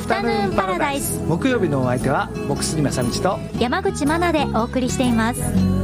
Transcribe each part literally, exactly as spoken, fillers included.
フタヌーンパラダイス。 木曜日のお相手は僕杉正道と山口真奈でお送りしています。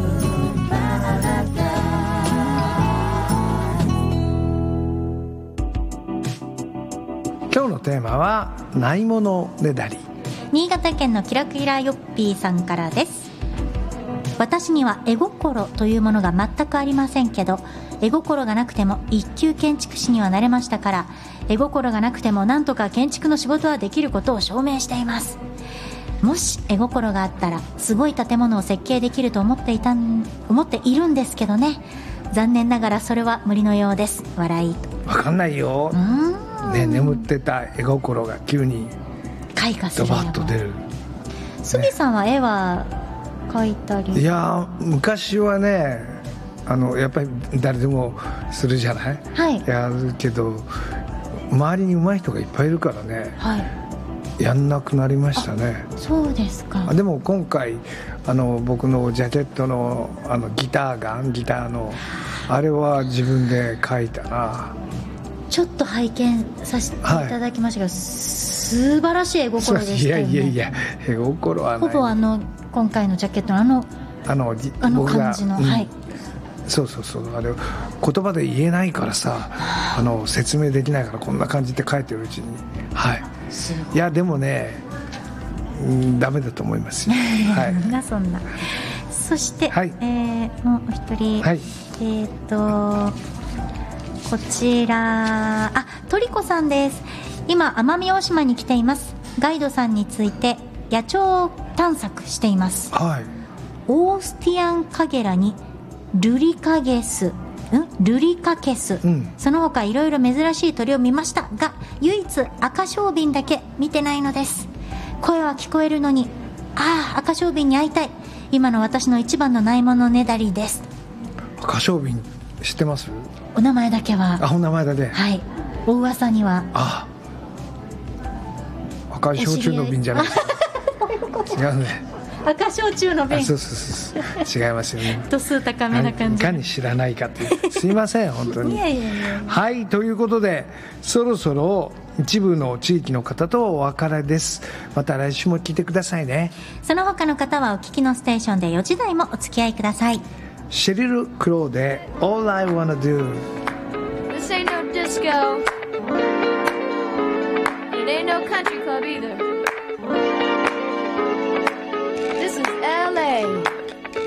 今日のテーマはないものねだり。 新潟県のキラキラヨッピーさんからです。私には絵心というものが全くありませんけど、絵心がなくても一級建築士にはなれましたから、絵心がなくてもなんとか建築の仕事はできることを証明しています。もし絵心があったらすごい建物を設計できると思っていたん思っているんですけどね。残念ながらそれは無理のようです。笑い。 わかんないよ、ね、眠ってた絵心が急に開花する。 ドバッと出る。 杉さんは絵は描いたり、 いや昔はね、あのやっぱり誰でもするじゃない、 はい、 やるけど周りに上手い人がいっぱいいるからね、 はい、 やんなくなりましたね。 そうですか。 でも今回あの僕のジャケット の, あのギターガンギターのあれは自分で描いたな。 ちょっと拝見させていただきましたが、はい、素晴らしい絵心でしたよね。 いやいやいや、絵心はない。 ほぼあの今回のジャケットのあのあのあの感じの、うん、はい、 そうそうそう、あれ言葉で言えないからさ、あの説明できないからこんな感じで書いてるうちに、はい、いやでもね、うん、ダメだと思いますよ。はい、 なそんな。そして、 はい、 えー、もうお一人、 はい、 えっ、ー、とこちら、あ、トリコさんです。今奄美大島に来ています。ガイドさんについて野鳥探索しています。 はい、 オースティアンカゲラにルリカゲス、んルリカケス、うん、その他いろいろ珍しい鳥を見ましたが、唯一赤小瓶だけ見てないのです。声は聞こえるのに、ああ赤小瓶に会いたい。今の私の一番のないものねだりです。 赤小瓶知ってます？ お名前だけは。 あ、お名前だけ。 はい。お噂には。 あ、赤い焼酎の瓶じゃないですか。違うね。 赤焼酎の瓶。 そうそうそうそう、違いますよね。 度数高めな感じ。 いかに知らないかっていう。すいません本当に。 いやいやいや。 はい、ということでそろそろ一部の地域の方とお別れです。また来週も聞いてくださいね。 その他の方はお聞きのステーションでよじ台もお付き合いください。 シェリル・クローで All I Wanna Do。 This ain't no disco. It ain't no country club either.